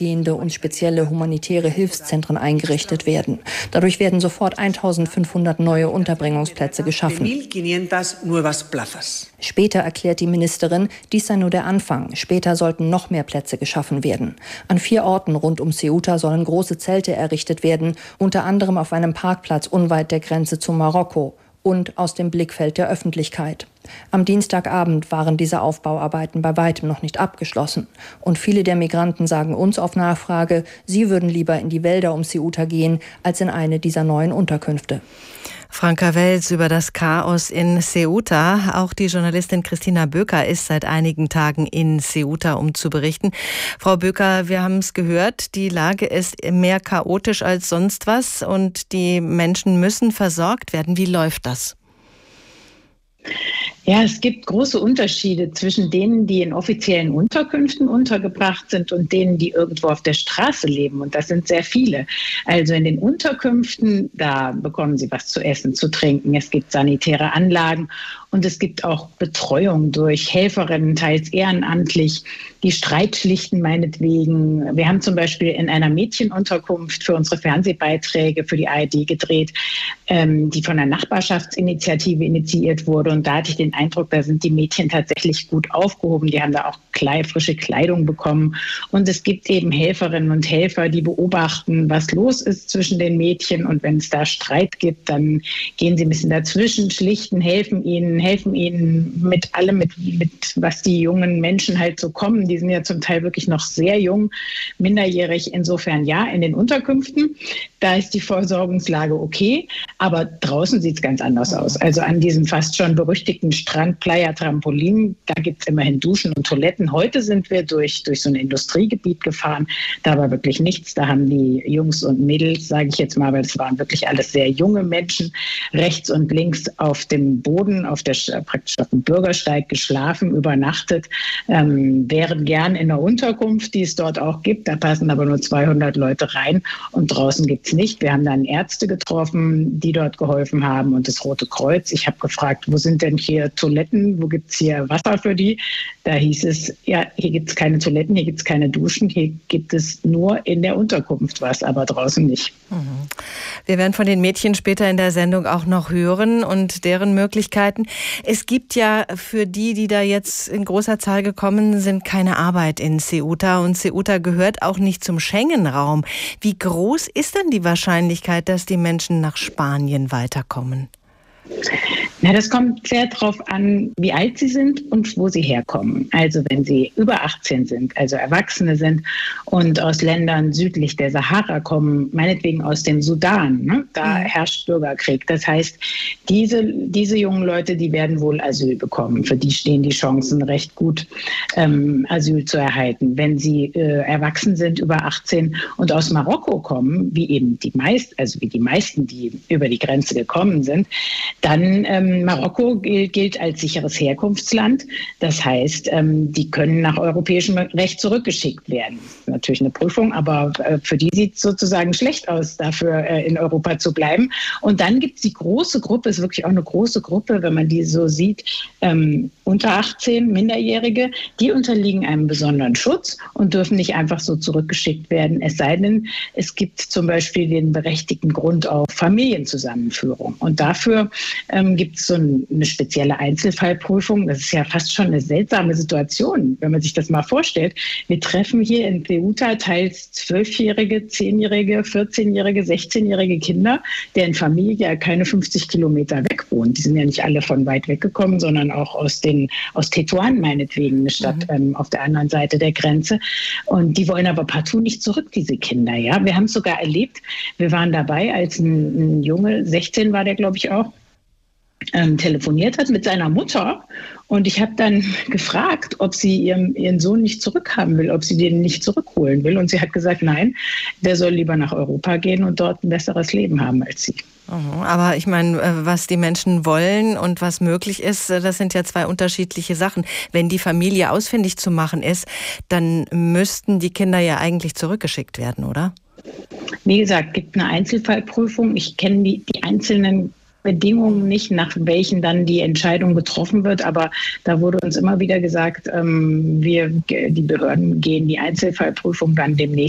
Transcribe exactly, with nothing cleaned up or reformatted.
vorübergehende und spezielle humanitäre Hilfszentren eingerichtet werden. Dadurch werden sofort eintausendfünfhundert neue Unterbringungsplätze geschaffen. Später erklärt die Ministerin, dies sei nur der Anfang. Später sollten noch mehr Plätze geschaffen werden. An vier Orten rund um Ceuta sollen große Zelte errichtet werden, unter anderem auf einem Parkplatz unweit der Grenze zu Marokko und aus dem Blickfeld der Öffentlichkeit. Am Dienstagabend waren diese Aufbauarbeiten bei weitem noch nicht abgeschlossen. Und viele der Migranten sagen uns auf Nachfrage, sie würden lieber in die Wälder um Ceuta gehen, als in eine dieser neuen Unterkünfte. Franka Welz über das Chaos in Ceuta. Auch die Journalistin Christina Böker ist seit einigen Tagen in Ceuta, um zu berichten. Frau Böker, wir haben es gehört, die Lage ist mehr chaotisch als sonst was und die Menschen müssen versorgt werden. Wie läuft das? Ja, es gibt große Unterschiede zwischen denen, die in offiziellen Unterkünften untergebracht sind und denen, die irgendwo auf der Straße leben. Und das sind sehr viele. Also in den Unterkünften, da bekommen sie was zu essen, zu trinken. Es gibt sanitäre Anlagen und es gibt auch Betreuung durch Helferinnen, teils ehrenamtlich, die Streit schlichten meinetwegen. Wir haben zum Beispiel in einer Mädchenunterkunft für unsere Fernsehbeiträge für die A R D gedreht, ähm, die von einer Nachbarschaftsinitiative initiiert wurde. Und da hatte ich den Eindruck, da sind die Mädchen tatsächlich gut aufgehoben. Die haben da auch Kleid, frische Kleidung bekommen. Und es gibt eben Helferinnen und Helfer, die beobachten, was los ist zwischen den Mädchen. Und wenn es da Streit gibt, dann gehen sie ein bisschen dazwischen, schlichten, helfen ihnen, helfen ihnen mit allem, mit, mit was die jungen Menschen halt so kommen. Die sind ja zum Teil wirklich noch sehr jung, minderjährig. Insofern ja, in den Unterkünften, da ist die Versorgungslage okay. Aber draußen sieht es ganz anders aus. Also an diesem fast schon berüchtigten Strand Playa Trampolin, da gibt es immerhin Duschen und Toiletten. Heute sind wir durch, durch so ein Industriegebiet gefahren. Da war wirklich nichts. Da haben die Jungs und Mädels, sage ich jetzt mal, weil es waren wirklich alles sehr junge Menschen, rechts und links auf dem Boden, auf der, praktisch auf dem Bürgersteig geschlafen, übernachtet, ähm, wären gern in der Unterkunft, die es dort auch gibt. Da passen aber nur zweihundert Leute rein und draußen gibt es nicht. Wir haben dann Ärzte getroffen, die dort geholfen haben und das Rote Kreuz. Ich habe gefragt, wo sind denn hier Toiletten, wo gibt es hier Wasser für die? Da hieß es, ja, hier gibt es keine Toiletten, hier gibt es keine Duschen, hier gibt es nur in der Unterkunft was, aber draußen nicht. Wir werden von den Mädchen später in der Sendung auch noch hören und deren Möglichkeiten. Es gibt ja für die, die da jetzt in großer Zahl gekommen sind, keine Arbeit in Ceuta und Ceuta gehört auch nicht zum Schengen-Raum. Wie groß ist denn die Wahrscheinlichkeit, dass die Menschen nach Spanien weiterkommen? Na, das kommt sehr darauf an, wie alt sie sind und wo sie herkommen. Also wenn sie über achtzehn sind, also Erwachsene sind und aus Ländern südlich der Sahara kommen, meinetwegen aus dem Sudan, ne? Da herrscht Bürgerkrieg. Das heißt, diese, diese jungen Leute, die werden wohl Asyl bekommen. Für die stehen die Chancen recht gut, ähm, Asyl zu erhalten. Wenn sie äh, erwachsen sind, über achtzehn und aus Marokko kommen, wie eben die meisten, also wie die meisten, die über die Grenze gekommen sind, dann ähm, Marokko gilt, gilt als sicheres Herkunftsland. Das heißt, ähm, die können nach europäischem Recht zurückgeschickt werden. Natürlich eine Prüfung, aber äh, für die sieht es sozusagen schlecht aus, dafür äh, in Europa zu bleiben. Und dann gibt es die große Gruppe, ist wirklich auch eine große Gruppe, wenn man die so sieht, ähm, unter achtzehn, Minderjährige, die unterliegen einem besonderen Schutz und dürfen nicht einfach so zurückgeschickt werden, es sei denn, es gibt zum Beispiel den berechtigten Grund auf Familienzusammenführung. Und dafür ähm, gibt es so ein, eine spezielle Einzelfallprüfung. Das ist ja fast schon eine seltsame Situation, wenn man sich das mal vorstellt. Wir treffen hier in Ceuta teils zwölfjährige, zehnjährige, vierzehnjährige, sechzehnjährige Kinder, deren Familie ja keine fünfzig Kilometer weg wohnt. Die sind ja nicht alle von weit weggekommen, sondern auch aus, den, aus Tetuan meinetwegen, eine Stadt mhm. ähm, auf der anderen Seite der Grenze. Und die wollen aber partout nicht zurück, diese Kinder. Ja? Wir haben es sogar erlebt, wir waren dabei, als ein, ein Junge, sechzehn war der, glaube ich auch, Ähm, telefoniert hat mit seiner Mutter und ich habe dann gefragt, ob sie ihren, ihren Sohn nicht zurückhaben will, ob sie den nicht zurückholen will und sie hat gesagt, nein, der soll lieber nach Europa gehen und dort ein besseres Leben haben als sie. Aber ich meine, was die Menschen wollen und was möglich ist, das sind ja zwei unterschiedliche Sachen. Wenn die Familie ausfindig zu machen ist, dann müssten die Kinder ja eigentlich zurückgeschickt werden, oder? Wie gesagt, gibt eine Einzelfallprüfung. Ich kenne die, die einzelnen Bedingungen nicht, nach welchen dann die Entscheidung getroffen wird. Aber da wurde uns immer wieder gesagt, ähm, wir, die Behörden gehen die Einzelfallprüfung dann demnächst